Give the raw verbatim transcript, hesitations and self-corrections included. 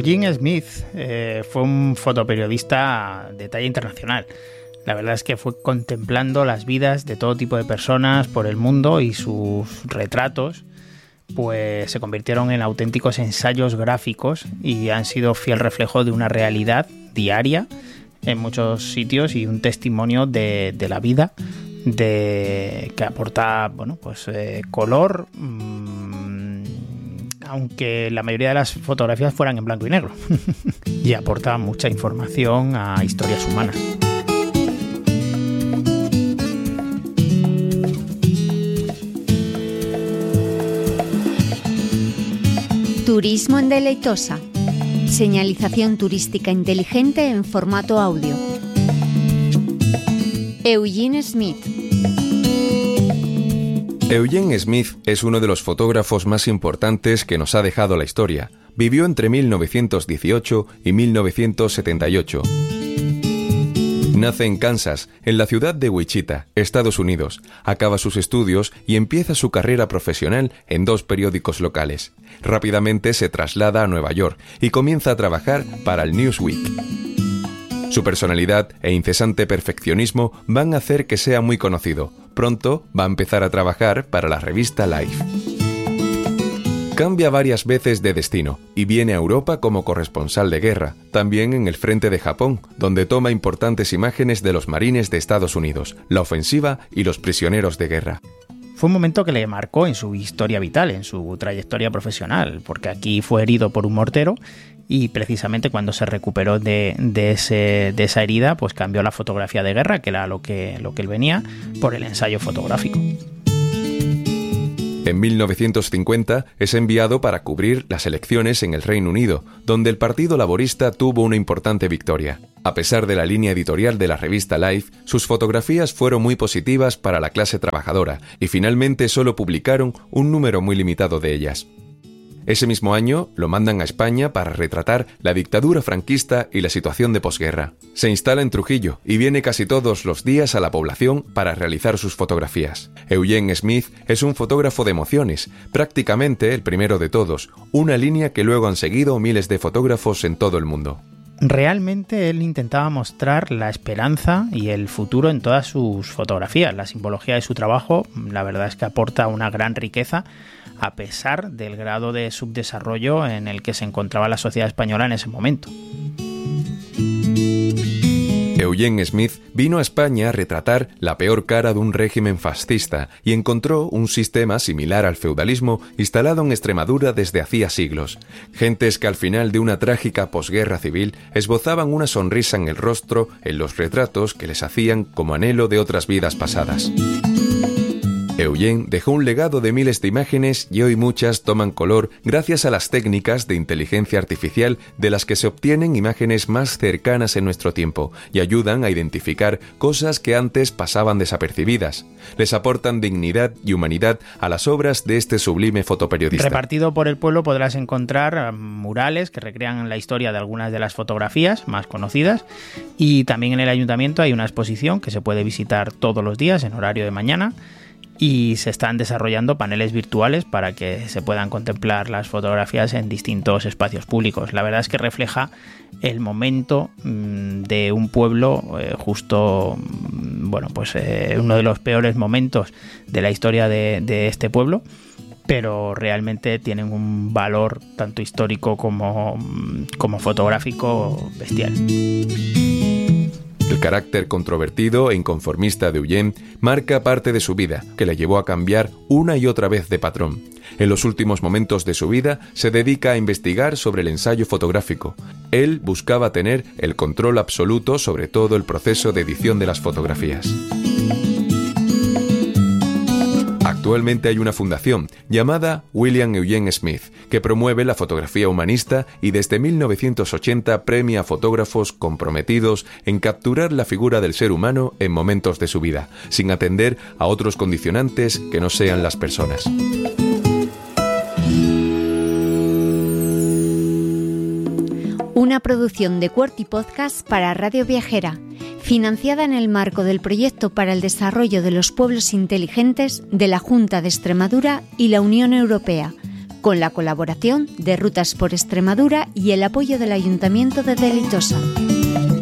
Eugene Smith eh, fue un fotoperiodista de talla internacional. La verdad es que fue contemplando las vidas de todo tipo de personas por el mundo y sus retratos pues se convirtieron en auténticos ensayos gráficos y han sido fiel reflejo de una realidad diaria en muchos sitios y un testimonio de, de la vida de, que aporta bueno, pues, eh, color, mmm, aunque la mayoría de las fotografías fueran en blanco y negro y aporta mucha información a historias humanas. Turismo en Deleitosa. Señalización turística inteligente en formato audio. Eugene Smith. Eugene Smith es uno de los fotógrafos más importantes que nos ha dejado la historia. Vivió entre mil novecientos dieciocho y mil novecientos setenta y ocho. Nace en Kansas, en la ciudad de Wichita, Estados Unidos. Acaba sus estudios y empieza su carrera profesional en dos periódicos locales. Rápidamente se traslada a Nueva York y comienza a trabajar para el Newsweek. Su personalidad e incesante perfeccionismo van a hacer que sea muy conocido. Pronto va a empezar a trabajar para la revista Life. Cambia varias veces de destino y viene a Europa como corresponsal de guerra, también en el frente de Japón, donde toma importantes imágenes de los marines de Estados Unidos, la ofensiva y los prisioneros de guerra. Fue un momento que le marcó en su historia vital, en su trayectoria profesional, porque aquí fue herido por un mortero y precisamente cuando se recuperó de, de, ese, de esa herida, pues cambió la fotografía de guerra, que era lo que, lo que él venía, por el ensayo fotográfico. En mil novecientos cincuenta es enviado para cubrir las elecciones en el Reino Unido, donde el Partido Laborista tuvo una importante victoria. A pesar de la línea editorial de la revista Life, sus fotografías fueron muy positivas para la clase trabajadora y finalmente solo publicaron un número muy limitado de ellas. Ese mismo año lo mandan a España para retratar la dictadura franquista y la situación de posguerra. Se instala en Trujillo y viene casi todos los días a la población para realizar sus fotografías. Eugene Smith es un fotógrafo de emociones, prácticamente el primero de todos, una línea que luego han seguido miles de fotógrafos en todo el mundo. Realmente él intentaba mostrar la esperanza y el futuro en todas sus fotografías. La simbología de su trabajo, la verdad es que aporta una gran riqueza a pesar del grado de subdesarrollo en el que se encontraba la sociedad española en ese momento. Eugene Smith vino a España a retratar la peor cara de un régimen fascista y encontró un sistema similar al feudalismo instalado en Extremadura desde hacía siglos. Gentes que al final de una trágica posguerra civil esbozaban una sonrisa en el rostro en los retratos que les hacían como anhelo de otras vidas pasadas. Eugene dejó un legado de miles de imágenes y hoy muchas toman color gracias a las técnicas de inteligencia artificial de las que se obtienen imágenes más cercanas en nuestro tiempo y ayudan a identificar cosas que antes pasaban desapercibidas. Les aportan dignidad y humanidad a las obras de este sublime fotoperiodista. Repartido por el pueblo podrás encontrar murales que recrean la historia de algunas de las fotografías más conocidas y también en el ayuntamiento hay una exposición que se puede visitar todos los días en horario de mañana. Y se están desarrollando paneles virtuales para que se puedan contemplar las fotografías en distintos espacios públicos. La verdad es que refleja el momento mmm, de un pueblo eh, justo, mmm, bueno, pues eh, uno de los peores momentos de la historia de, de este pueblo, pero realmente tienen un valor tanto histórico como, como fotográfico bestial. El carácter controvertido e inconformista de Eugene marca parte de su vida, que le llevó a cambiar una y otra vez de patrón. En los últimos momentos de su vida se dedica a investigar sobre el ensayo fotográfico. Él buscaba tener el control absoluto sobre todo el proceso de edición de las fotografías. Actualmente hay una fundación llamada William Eugene Smith que promueve la fotografía humanista y desde mil novecientos ochenta premia a fotógrafos comprometidos en capturar la figura del ser humano en momentos de su vida, sin atender a otros condicionantes que no sean las personas. Una producción de QWERTY Podcast para Radio Viajera, financiada en el marco del Proyecto para el Desarrollo de los Pueblos Inteligentes de la Junta de Extremadura y la Unión Europea, con la colaboración de Rutas por Extremadura y el apoyo del Ayuntamiento de Deleitosa.